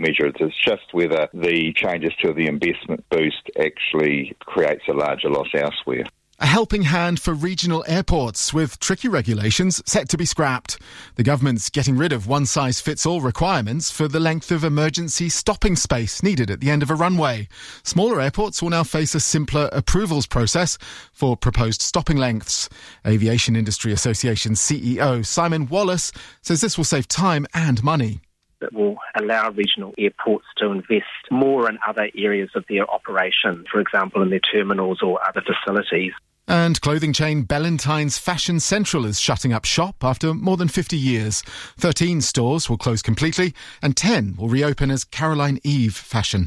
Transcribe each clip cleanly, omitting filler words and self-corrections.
measure it. It's just whether the changes to the investment boost actually creates a larger loss elsewhere. A helping hand for regional airports with tricky regulations set to be scrapped. The government's getting rid of one-size-fits-all requirements for the length of emergency stopping space needed at the end of a runway. Smaller airports will now face a simpler approvals process for proposed stopping lengths. Aviation Industry Association CEO Simon Wallace says this will save time and money. That will allow regional airports to invest more in other areas of their operation, for example, in their terminals or other facilities. And clothing chain Ballantyne's Fashion Central is shutting up shop after more than 50 years. 13 stores will close completely and 10 will reopen as Caroline Eve Fashion.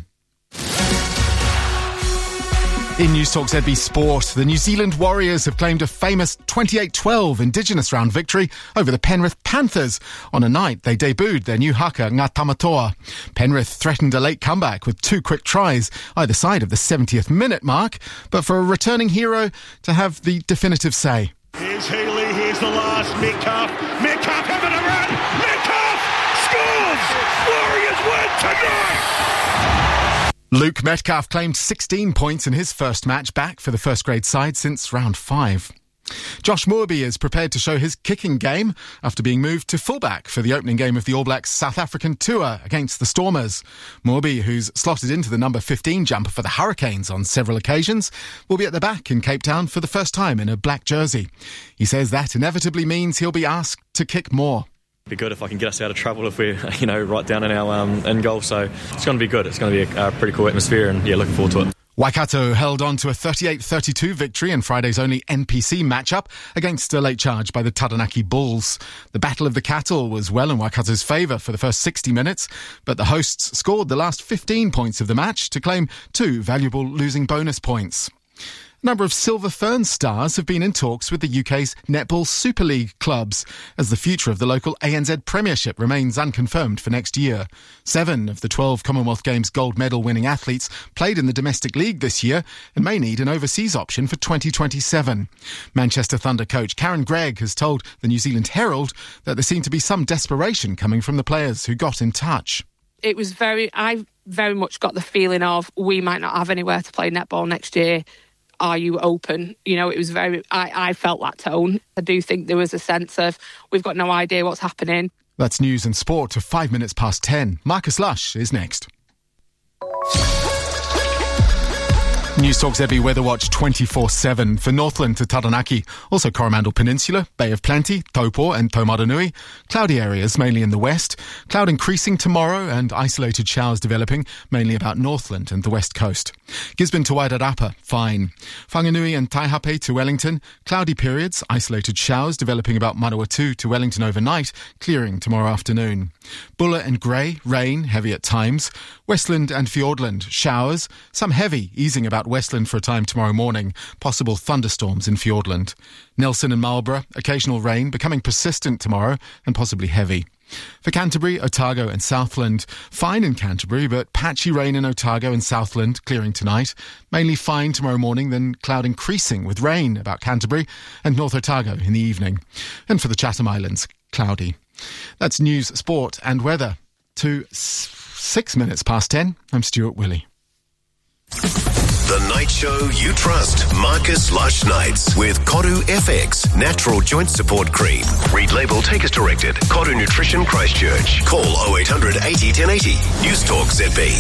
In Newstalk ZB Sport, the New Zealand Warriors have claimed a famous 28-12 Indigenous round victory over the Penrith Panthers on a night they debuted their new haka, Ngā Tamatoa. Penrith threatened a late comeback with 2 quick tries either side of the 70th minute mark, but for a returning hero to have the definitive say. Here's Healy, here's the last, Metcalf having a run, Metcalf scores! Warriors win tonight! Luke Metcalf claimed 16 points in his first match back for the first grade side since round 5. Josh Moorby is prepared to show his kicking game after being moved to fullback for the opening game of the All Blacks South African tour against the Stormers. Moorby, who's slotted into the number 15 jumper for the Hurricanes on several occasions, will be at the back in Cape Town for the first time in a black jersey. He says that inevitably means he'll be asked to kick more. It'd be good if I can get us out of trouble if we're, right down in our end goal. So it's going to be good. It's going to be a pretty cool atmosphere and, looking forward to it. Waikato held on to a 38-32 victory in Friday's only NPC matchup against a late charge by the Taranaki Bulls. The Battle of the Cattle was well in Waikato's favour for the first 60 minutes, but the hosts scored the last 15 points of the match to claim 2 valuable losing bonus points. A number of Silver Fern stars have been in talks with the UK's Netball Super League clubs as the future of the local ANZ Premiership remains unconfirmed for next year. 7 of the 12 Commonwealth Games gold medal winning athletes played in the domestic league this year and may need an overseas option for 2027. Manchester Thunder coach Karen Gregg has told the New Zealand Herald that there seemed to be some desperation coming from the players who got in touch. I very much got the feeling of we might not have anywhere to play netball next year. Are you open? It was I felt that tone. I do think there was a sense of we've got no idea what's happening. That's news and sport to 5 minutes past 10. Marcus Lush is next. Newstalk ZB Weather Watch 24/7 for Northland to Taranaki, also Coromandel Peninsula, Bay of Plenty, Taupo and Taumarunui. Cloudy areas mainly in the west. Cloud increasing tomorrow and isolated showers developing mainly about Northland and the west coast. Gisborne to Wairarapa, fine. Whanganui and Taihape to Wellington, cloudy periods, isolated showers developing about Manawatu to Wellington overnight, clearing tomorrow afternoon. Buller and Grey, rain, heavy at times. Westland and Fiordland, showers, some heavy, easing about Westland for a time tomorrow morning. Possible thunderstorms in Fiordland. Nelson and Marlborough, occasional rain, becoming persistent tomorrow and possibly heavy. For Canterbury, Otago and Southland, fine in Canterbury, but patchy rain in Otago and Southland, clearing tonight. Mainly fine tomorrow morning, then cloud increasing with rain about Canterbury and North Otago in the evening. And for the Chatham Islands, cloudy. That's news, sport and weather. To 6 minutes past 10, I'm Stuart Willey. The night show you trust. Marcus Lush Nights with Koru FX Natural Joint Support Cream. Read label, take as directed. Koru Nutrition Christchurch. Call 0800 80 1080. Newstalk ZB.